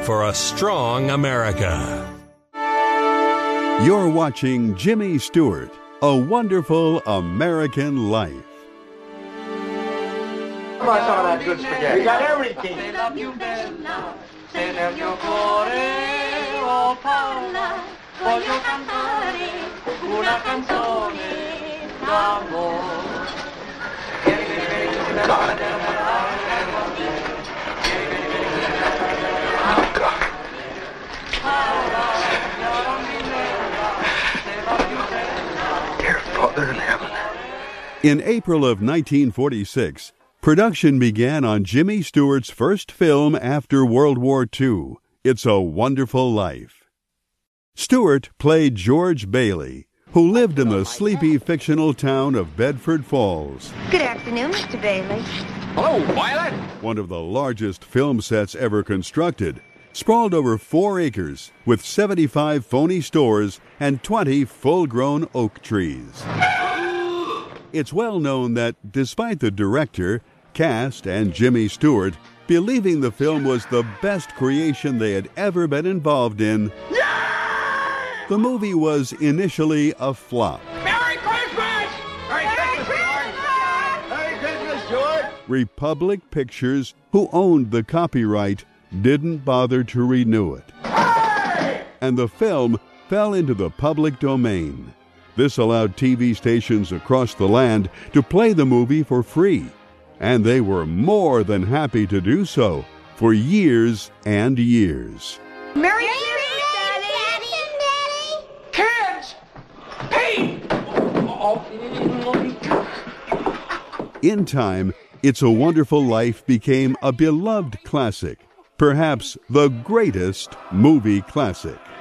for a strong America. You're watching Jimmy Stewart, A Wonderful American Life. How about some of that good spaghetti? We got everything. Voglio cantare una canzone d'amore. Dear Father in heaven. In April of 1946, production began on Jimmy Stewart's first film after World War II, It's a Wonderful Life. Stewart played George Bailey, who lived in the sleepy fictional town of Bedford Falls. Good afternoon, Mr. Bailey. Hello, Violet. One of the largest film sets ever constructed, sprawled over 4 acres with 75 phony stores and 20 full-grown oak trees. It's well known that despite the director, cast, and Jimmy Stewart believing the film was the best creation they had ever been involved in, the movie was initially a flop. Merry Christmas! Merry Christmas, George! Merry Christmas, George! Republic Pictures, who owned the copyright, didn't bother to renew it. Hey! And the film fell into the public domain. This allowed TV stations across the land to play the movie for free, and they were more than happy to do so for years and years. Merry Kids! Hey! In time, It's a Wonderful Life became a beloved classic, perhaps the greatest movie classic.